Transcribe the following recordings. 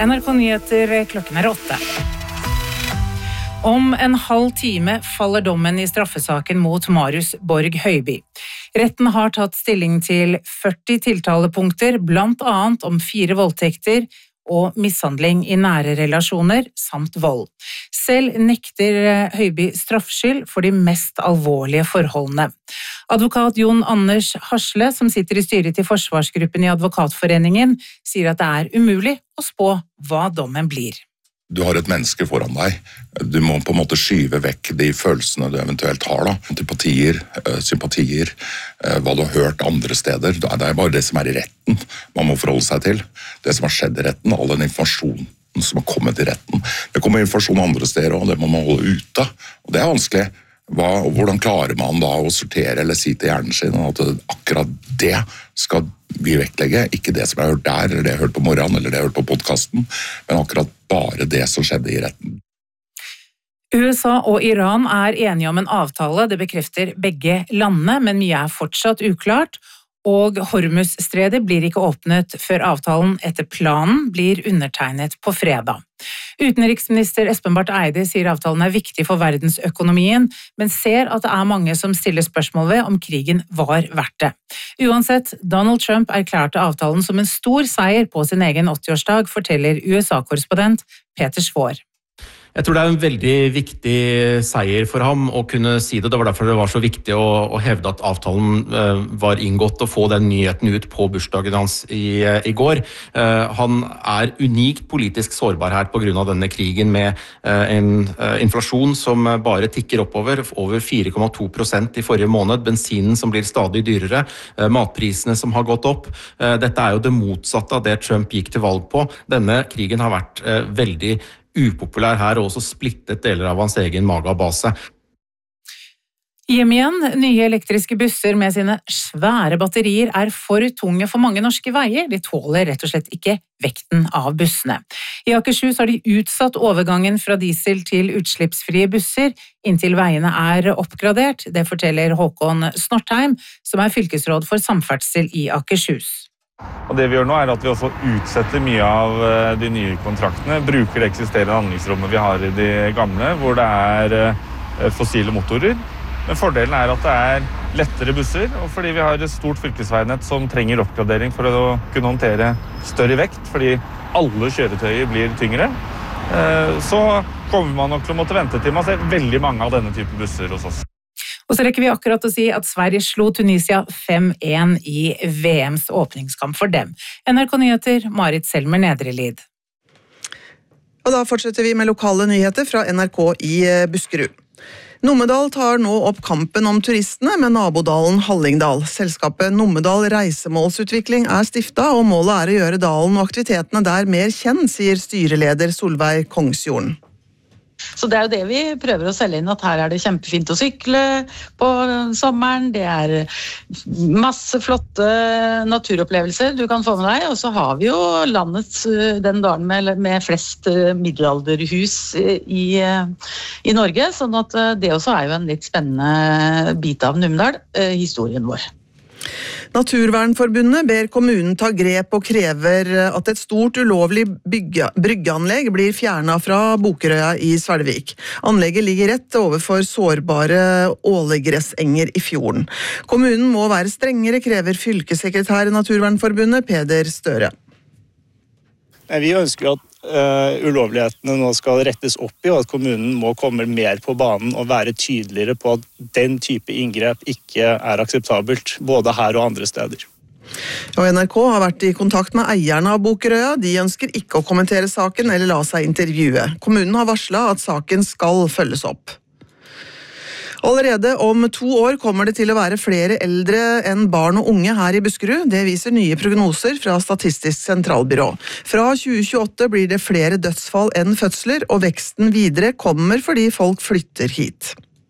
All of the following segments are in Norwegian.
NRK Nyheter, klokken 8. Om en halv time faller dommen i straffesaken mot Marius Borg Høiby. Retten har tatt stilling til 40 tiltalepunkter, blant annet om 4 voldtekter og mishandling i nære relasjoner samt vold. Selv nekter Høiby straffskyld for de mest alvorlige forholdene. Advokat Jon Anders Hasle, som sitter i styret til Forsvarsgruppen i Advokatforeningen, sier at det er umulig å spå hva dommen blir. Du har et menneske foran deg. Du må på en måte skyve vekk de følelsene du eventuelt har. Antipatier, sympatier, hva du har hørt andre steder. Det er bare det som er i retten man må forholde seg til. Det som har skjedd i retten, all den informasjonen som har kommet i retten. Det kommer informasjon andre steder, og det må man holde ute. Og det er vanskelig. Hvordan klarer man da å sortere eller si til hjernen sin at akkurat det skal vi vektlegge, ikke det som jeg har hørt der, eller det jeg har hørt på morgenen, eller det jeg har hørt på podcasten, men akkurat bare det som skjedde i retten. USA og Iran er enige om en avtale, det bekrefter begge landene, men mye er fortsatt uklart, og Hormuzstredet blir ikke åpnet før avtalen etter planen blir undertegnet på fredag. Utenriksminister Espen Barth Eide sier avtalen er viktig for verdensøkonomien, men ser at det er mange som stiller spørsmål ved om krigen var verdt det. Uansett, Donald Trump erklærte avtalen som en stor seier på sin egen 80-årsdag, forteller USA-korrespondent Peter Svår. Jeg tror det er en veldig viktig seier for ham å kunne si det. Det var derfor det var så viktig å hevde at avtalen var inngått og få den nyheten ut på bursdagen hans i går. Han er unikt politisk sårbar her på grunn av denne krigen med en inflasjon som bare tikker oppover, over 4,2% i forrige måned, bensinen som blir stadig dyrere, matprisene som har gått opp. Dette er jo det motsatte av det Trump gikk til valg på. Denne krigen har vært veldig upopulær her og også splittet deler av hans egen magabase. Hjem igjen, nye elektriske busser med sine svære batterier er for tunge for mange norske veier. De tåler rett og slett ikke vekten av bussene. I Akershus har de utsatt overgangen fra diesel til utslippsfrie busser inntil veiene er oppgradert. Det forteller Håkon Snortheim, som er fylkesråd for samferdsel i Akershus. Og det vi gjør nå er at vi også utsetter mye av de nye kontraktene, bruker det eksisterende handlingsrommet vi har i de gamle, hvor det er fossile motorer. Men fordelen er at det er lettere busser, og fordi vi har et stort fylkesveinett som trenger oppgradering for å kunne håndtere større vekt, fordi alle kjøretøyer blir tyngre, så kommer man nok til å måtte vente til man ser veldig mange av denne type busser hos oss. Og så rekker vi akkurat å si at Sverige slo Tunisia 5-1 i VMs åpningskamp for dem. NRK Nyheter, Marit Selmer Nedrelid. Og da fortsetter vi med lokale nyheter fra NRK i Buskerud. Numedal tar nå opp kampen om turistene med nabodalen Hallingdal. Selskapet Numedal Reisemålsutvikling er stiftet, og målet er å gjøre dalen og aktivitetene der mer kjent, sier styreleder Solveig Kongsjorden. Så det er jo det vi prøver å selge inn, at her er det kjempefint å sykle på sommeren, det er masse flotte naturopplevelser du kan få med deg, og så har vi jo landets, den dalen med flest middelalderhus i Norge, sånn at det også er jo en litt spennende bit av Numedal, historien vår. Naturvernforbundet ber kommunen ta grep og krever at et stort ulovlig bryggeanlegg blir fjernet fra Bokerøya i Svelvik. Anlegget ligger rett overfor sårbare ålegressenger i fjorden. Kommunen må være strengere, krever fylkessekretær i Naturvernforbundet Peder Støre. Vi ønsker jo at ulovlighetene nå skal rettes opp i, og at kommunen må komme mer på banen og være tydeligere på at den type inngrep ikke er akseptabelt, både her og andre steder. Og NRK har vært i kontakt med eierne av Bokerøya. De ønsker ikke å kommentere saken eller la seg intervjue. Kommunen har varslet at saken skal følges opp. Allerede om 2 år kommer det til å være flere eldre enn barn og unge her i Buskerud. Det viser nye prognoser fra Statistisk sentralbyrå. Fra 2028 blir det flere dødsfall enn fødsler, og veksten videre kommer fordi folk flytter hit.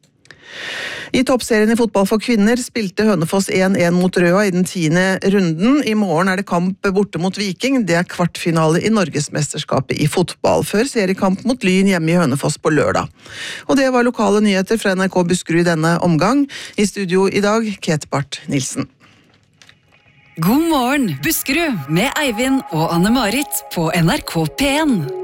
I toppserien i fotball for kvinner spilte Hønefoss 1-1 mot Røa i den 10. runden. I morgen er det kamp borte mot Viking. Det er kvartfinale i Norgesmesterskapet i fotball, før seriekamp mot Lyn hjemme i Hønefoss på lørdag. Og det var lokale nyheter fra NRK Buskerud i denne omgang. I studio i dag, Kate Barth Nilsen. God morgen, Buskerud, med Eivind og Anne-Marit på NRK P1.